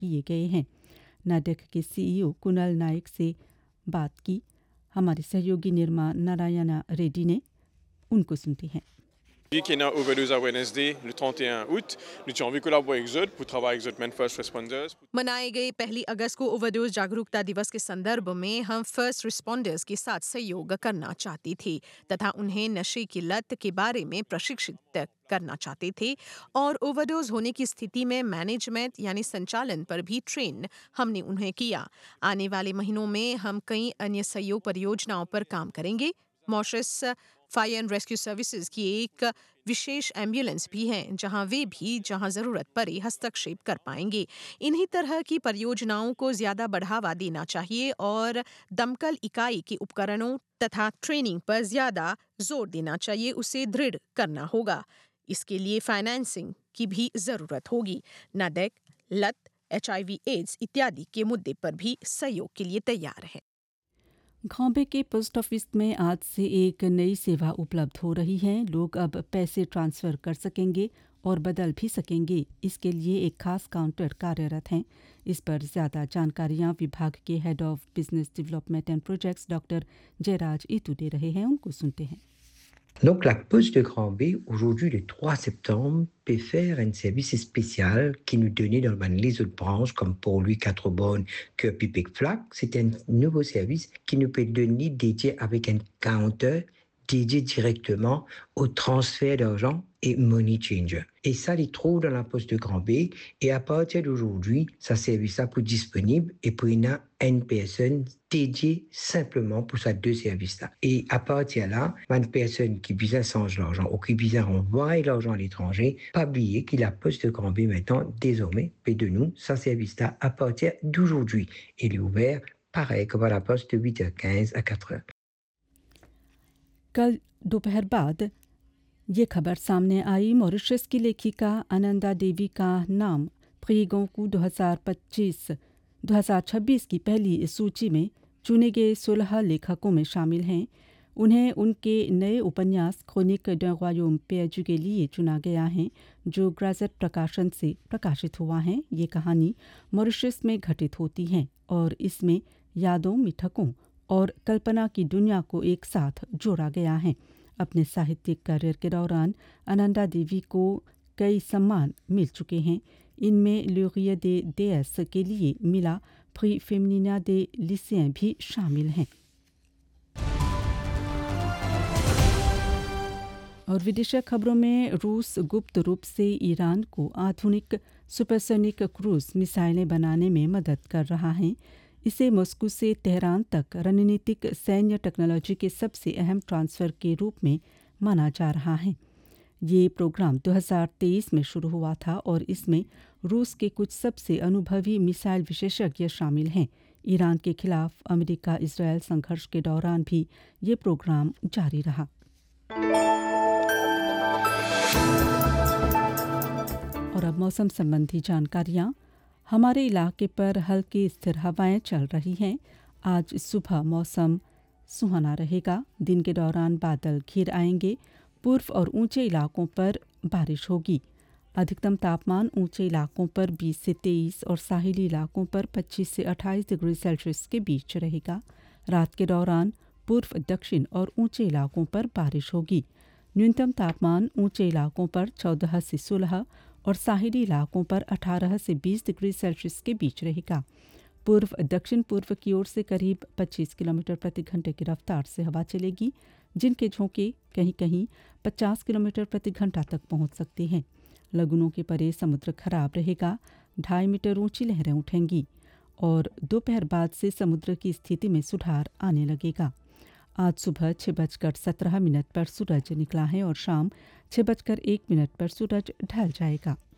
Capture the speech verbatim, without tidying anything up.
किए गए हैं। नाडेक के सीईओ कुणाल नायक से बात की हमारे सहयोगी निर्मा नारायणा रेड्डी ने। उनको सुनते हैं। Kenya Overdose Awareness Day le trente et un août. Nous avons envie de collaborer avec eux pour travailler avec eux first responders. मनाए गए पहली अगस्त को ओवरडोज जागरूकता दिवस के संदर्भ में हम फर्स्ट रिस्पॉन्डर्स के साथ सहयोग करना चाहते थे तथा उन्हें नशे की लत के बारे में प्रशिक्षित करना चाहते थे और ओवरडोज होने की स्थिति में मैनेजमेंट यानी संचालन पर भी ट्रेन हमने उन्हें किया। आने वाले महीनों में हम कई अन्य सहयोग परियोजनाओं पर काम करेंगे। Mauritius fire and rescue services की एक विशेष एम्बुलेंस भी है जहां वे भी जहां जरूरत पड़े हस्तक्षेप कर पाएंगे। इन्हीं तरह की परियोजनाओं को ज्यादा बढ़ावा देना चाहिए और दमकल इकाई के उपकरणों तथा ट्रेनिंग पर ज्यादा जोर देना चाहिए, उसे दृढ़ करना होगा। इसके लिए फाइनेंसिंग की भी जरूरत होगी। नाडेक लत, एचआईवी एड्स इत्यादि के मुद्दे पर भी सहयोग के लिए तैयार है। घोंबे के पोस्ट ऑफिस में आज से एक नई सेवा उपलब्ध हो रही है। लोग अब पैसे ट्रांसफ़र कर सकेंगे और बदल भी सकेंगे। इसके लिए एक खास काउंटर कार्यरत है। इस पर ज़्यादा जानकारियाँ विभाग के head of business development and projects doctor Jayraj इतू दे रहे हैं। उनको सुनते हैं। Donc la Poste de Grand-B, aujourd'hui le trois septembre, peut faire un service spécial qui nous donnait dans les autres branches, comme pour lui quatre bonnes que Pipic Flac. C'est un nouveau service qui nous peut donner dédié avec un counter dédié directement au transfert d'argent et money changer. Et ça, les trouve dans la Poste de Grand-B. Et à partir d'aujourd'hui, ça service-là pour disponible et pour une, une personne dédiée simplement pour ces deux services-là. Et à partir de là, une personne qui vient changer l'argent ou qui vient envoyer l'argent à l'étranger, pas oublier que la Poste de Grand-B maintenant, désormais, paie de nous, ce service-là à partir d'aujourd'hui. Il est ouvert, pareil comme à la Poste de huit heures quinze à quatre heures. कल दोपहर बाद ये खबर सामने आई। Mauritius की लेखिका आनंदा देवी का नाम प्रियगोंकू दो हज़ार पच्चीस दो हज़ार छब्बीस की पहली सूची में चुने गए सोलह लेखकों में शामिल हैं। उन्हें उनके नए उपन्यास क्रोनिक d'un royaume perdu के लिए चुना गया है, जो ग्राजेट प्रकाशन से प्रकाशित हुआ है। ये कहानी मॉरिशस में घटित होती है और इसमें यादों, मिठकों और कल्पना की दुनिया को एक साथ जोड़ा गया है। अपने साहित्यिक करियर के दौरान आनंदा देवी को कई सम्मान मिल चुके हैं। इनमें लॉरिए दे डेस के लिए मिला प्री फेमिनिना दे लिसियन भी शामिल हैं। और विदेशी खबरों में रूस गुप्त रूप से ईरान को आधुनिक सुपरसोनिक क्रूज मिसाइलें बनाने में मदद कर रहा है। इसे मॉस्को से तेहरान तक रणनीतिक सैन्य टेक्नोलॉजी के सबसे अहम ट्रांसफ़र के रूप में माना जा रहा है। ये प्रोग्राम दो हज़ार तेईस में शुरू हुआ था और इसमें रूस के कुछ सबसे अनुभवी मिसाइल विशेषज्ञ शामिल हैं। ईरान के खिलाफ अमेरिका इजरायल संघर्ष के दौरान भी ये प्रोग्राम जारी रहा। और अब मौसम संबंधी जानकारियाँ। हमारे इलाके पर हल्की स्थिर हवाएं चल रही हैं। आज सुबह मौसम सुहाना रहेगा। दिन के दौरान बादल घिर आएंगे। पूर्व और ऊंचे इलाकों पर बारिश होगी। अधिकतम तापमान ऊंचे इलाकों पर बीस से तेईस और साहिली इलाकों पर पच्चीस से अट्ठाईस डिग्री सेल्सियस के बीच रहेगा। रात के दौरान पूर्व, दक्षिण और ऊंचे इलाकों पर बारिश होगी। न्यूनतम तापमान ऊंचे इलाकों पर चौदह से सोलह और साहिली इलाकों पर अठारह से बीस डिग्री सेल्सियस के बीच रहेगा। पूर्व दक्षिण पूर्व की ओर से करीब पच्चीस किलोमीटर प्रति घंटे की रफ्तार से हवा चलेगी, जिनके झोंके कहीं कहीं पचास किलोमीटर प्रति घंटा तक पहुंच सकते हैं। लगुनों के परे समुद्र खराब रहेगा। ढाई मीटर ऊंची लहरें उठेंगी और दोपहर बाद से समुद्र की स्थिति में सुधार आने लगेगा। आज सुबह छः बजकर सत्रह मिनट पर सूरज निकला है और शाम छः बजकर एक मिनट पर सूरज ढल जाएगा।